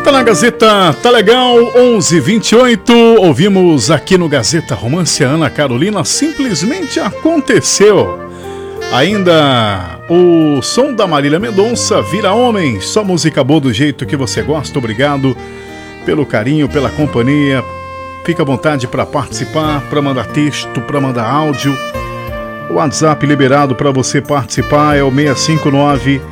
volta na Gazeta, tá legal, 11h28, ouvimos aqui no Gazeta Romance a Ana Carolina, Simplesmente Aconteceu. Ainda o som da Marília Mendonça, Vira Homem, só música boa do jeito que você gosta. Obrigado pelo carinho, pela companhia. Fica à vontade para participar, para mandar texto, para mandar áudio. O WhatsApp liberado para você participar é o 659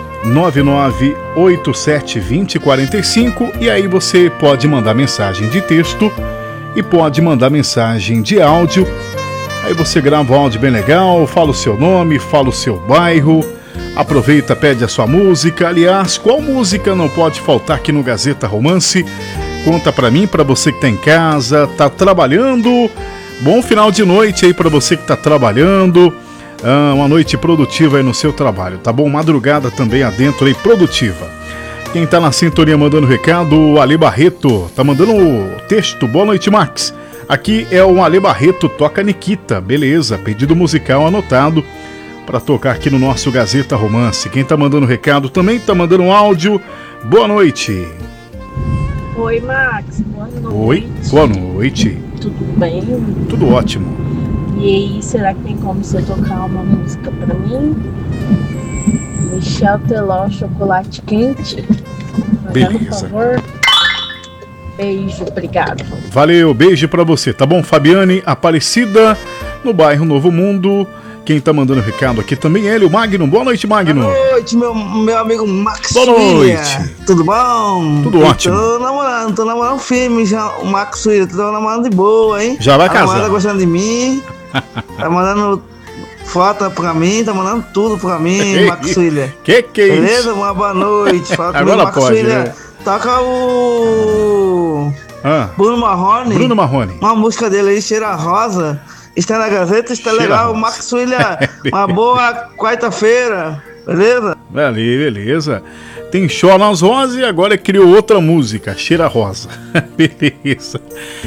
99872045, e aí você pode mandar mensagem de texto e pode mandar mensagem de áudio. Aí você grava um áudio bem legal, fala o seu nome, fala o seu bairro, aproveita, pede a sua música. Aliás, qual música não pode faltar aqui no Gazeta Romance? Conta pra mim, pra você que tá em casa, tá trabalhando. Bom final de noite aí pra você que tá trabalhando. Uma noite produtiva aí no seu trabalho, tá bom? Madrugada também adentro aí, produtiva. Quem tá na sintonia mandando recado, o Ale Barreto, tá mandando o texto. Boa noite, Max. Aqui é o Ale Barreto, toca Nikita, beleza, pedido musical anotado pra tocar aqui no nosso Gazeta Romance. Quem tá mandando recado também tá mandando um áudio. Boa noite. Oi, Max, boa noite. Oi, boa noite. Tudo bem? Tudo ótimo. E aí, será que tem como você tocar uma música pra mim? Michel Teló, Chocolate Quente. Beleza. Por favor. Beijo, obrigado. Valeu, beijo pra você, tá bom? Fabiane Aparecida, no bairro Novo Mundo. Quem tá mandando recado aqui também é ele, o Magno. Boa noite, Magno. Boa noite, meu amigo Max. Boa noite. Tudo bom? Tudo ótimo. Tô namorando firme já, o Max William. Tô namorando de boa, hein? Já vai a casar. A namorada gostando de mim. Tá mandando foto pra mim, tá mandando tudo pra mim, Max William. Que é beleza? isso? Uma boa noite. Fala comigo, Agora Max pode, William. né? Toca o Bruno Marrone. Bruno Marrone. Uma música dele aí, Cheira Rosa. Está na Gazeta, está Cheira legal. Rosa. Max William, uma boa quarta-feira, beleza? Beleza. Tem Chora nas Rosas e agora criou outra música, Cheira Rosa. Beleza.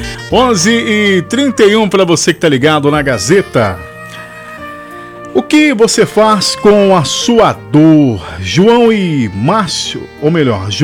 11h31 para você que tá ligado na Gazeta. O que você faz com a sua dor? João e Márcio, ou melhor,